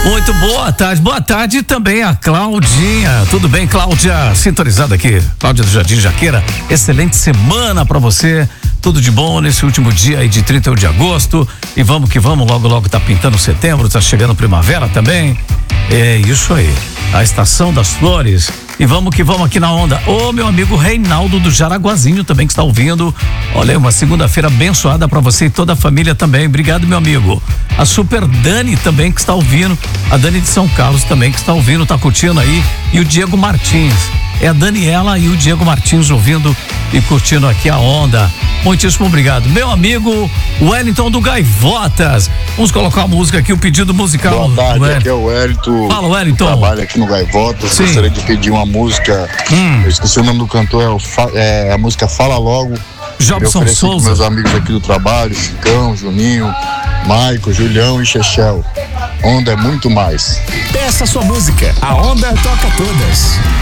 Muito boa tarde também a Claudinha. Tudo bem, Cláudia? Sintonizada aqui, Cláudia do Jardim Jaqueira. Excelente semana pra você. Tudo de bom nesse último dia aí de 31 de agosto. E vamos que vamos, logo tá pintando setembro, tá chegando primavera também. É isso aí, a estação das flores. E vamos que vamos aqui na onda. Ô, meu amigo Reinaldo do Jaraguazinho também que está ouvindo. Olha aí, uma segunda-feira abençoada para você e toda a família também. Obrigado, meu amigo. A Super Dani também que está ouvindo. A Dani de São Carlos também que está ouvindo, tá curtindo aí. E o Diego Martins. É a Daniela e o Diego Martins ouvindo e curtindo aqui a onda. Muitíssimo obrigado. Meu amigo Wellington do Gaivotas. Vamos colocar a música aqui, o pedido musical. Boa tarde, aqui é o Wellington. Fala, Wellington. Trabalho aqui no Gaivotas. Sim. Gostaria de pedir uma música. Eu esqueci o nome do cantor, é a música Fala Logo. Jobson Souza. Meus amigos aqui do trabalho, Chicão, Juninho, Maico, Julião e Chechel. Onda é muito mais. Peça sua música. A Onda toca todas.